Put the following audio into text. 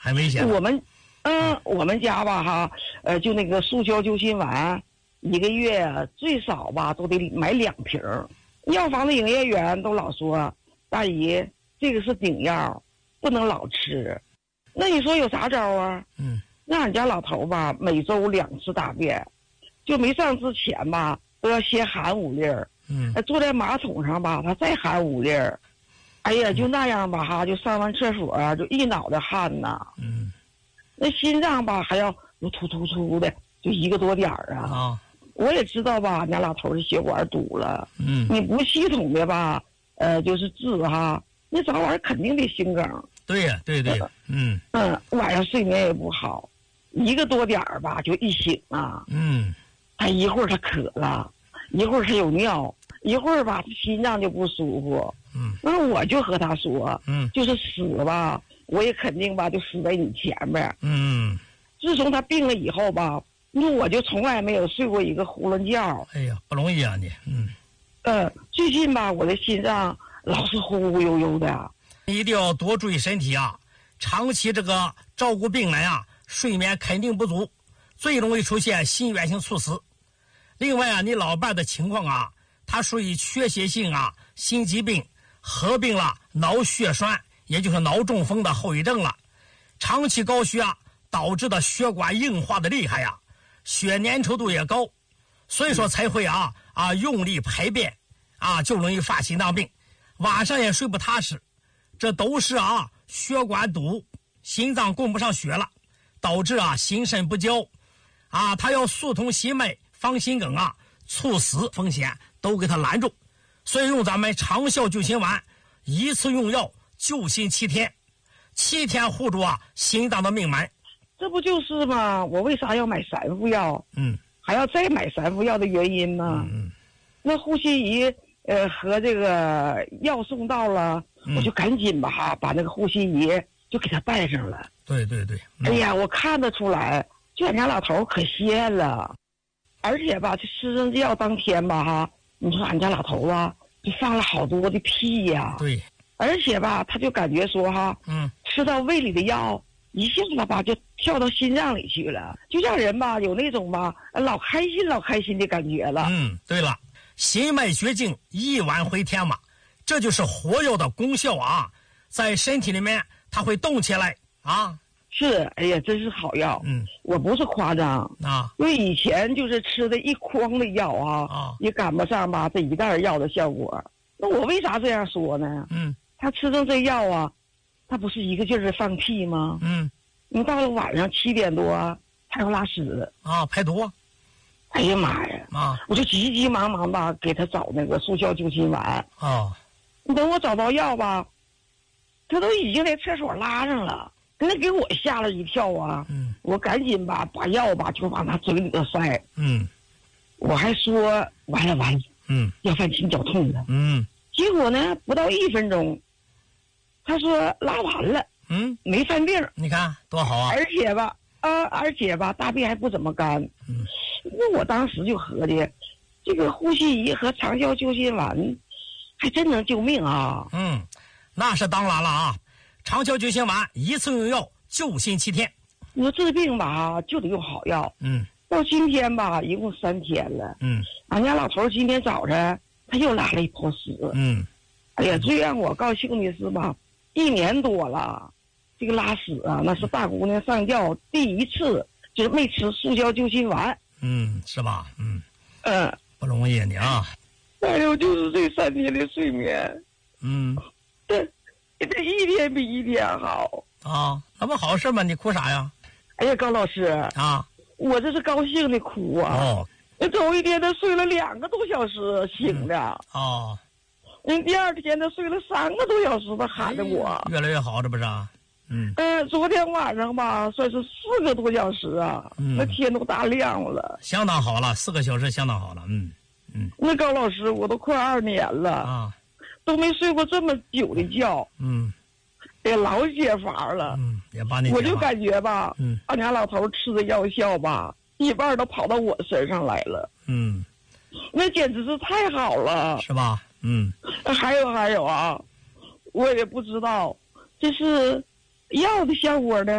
很危险。 我们家吧哈，就那个速效救心丸，一个月最少吧都得买2瓶。药房的营业员都老说，大姨这个是顶药，不能老吃。那你说有啥招啊？那俺家老头吧，每周2次大便，就没上之前吧，都要先含5粒儿。坐在马桶上吧，他再含5粒儿。哎呀，就那样吧哈，就上完厕所就一脑袋汗呐。那心脏吧还要突的，就1个多点儿啊。我也知道吧，俺家老头的血管堵了。你不系统的吧，就是治哈，那早晚肯定得心梗。 对呀，对。 晚上睡眠也不好，1个多点儿吧就一醒啊。他一会儿他渴了，一会儿他有尿，一会儿吧他心脏就不舒服。那我就和他说，就是死吧，我也肯定吧就死在你前面。自从他病了以后吧，那我就从来没有睡过一个囫囵觉。 哎呀，不容易啊你。 最近吧我的心脏老是忽忽悠悠的。 一定要多注意身体啊，长期这个照顾病人啊，睡眠肯定不足，最容易出现心源性猝死。另外啊，你老伴的情况啊，他属于缺血性心疾病，合并了脑血栓，也就是脑中风的后遗症了。长期高血压导致的血管硬化的厉害呀，血粘稠度也高，所以说才会用力排便就容易发心脏病，晚上也睡不踏实。这都是血管堵，心脏供不上血了，导致心肾不交他要疏通心脉，防心梗猝死风险都给他拦住。所以用咱们长效救心丸，一次用药救心7天，7天护住心脏的命门。 这不就是吗？我为啥要买3副药？还要再买3副药的原因呢？那呼吸仪和这个药送到了，我就赶紧吧把那个呼吸仪就给他带上了。 对。 哎呀，我看得出来，就俺家老头可歇了，而且吧，这吃上这药当天吧你说俺家老头就放了好多的屁呀。 对。 而且吧，他就感觉说吃到胃里的药，一下子吧就跳到心脏里去了，就让人吧有那种吧老开心的感觉了。 对了，心脉绝境，一丸回天嘛，这就是活药的功效在身体里面它会动起来是，哎呀，真是好药。我不是夸张因为以前就是吃的一筐的药也赶不上吧这一袋药的效果。那我为啥这样说呢？他吃上这药他不是一个劲儿的放屁吗？你到了晚上7点多，他要拉屎排毒。 哎呀妈呀！我就急急忙忙吧给他找那个速效救心丸。你等我找到药吧，他都已经在厕所拉上了，那给我吓了一跳我赶紧把药吧就往他嘴里头塞。我还说完了，要犯心绞痛了。结果呢，不到1分钟，他说拉完了，没犯病。 你看多好而且吧，大便还不怎么干。那我当时就合计，这个呼吸仪和长效救心丸还真能救命那是当然了长效救心丸一次用药救心7天。 你说治病吧就得用好药。到今天吧一共3天了。俺家老头今天早晨他又拉了一泡屎。哎呀，最让我高兴的是吧，1年多了，这个拉屎那是大姑娘上吊第一次，就是没吃速效救心丸。 是吧？不容易你还有就是这3天的睡眠，这一天比一天好那不好事吗？你哭啥呀？ 哎呀，高老师我这是高兴的哭那头一天他睡了2个多小时醒的第二天他睡了3个多小时，他喊着我。 越来越好，这不是昨天晚上吧算是4个多小时那天都大亮了， 相当好了，4个小时相当好了。 那高老师我都快2年了都没睡过这么久的觉。也老解乏了。 也把你我就感觉吧俺家老头吃的药效吧一半都跑到我身上来了。那简直是太好了， 是吧？ 还有我也不知道这是药的效果呢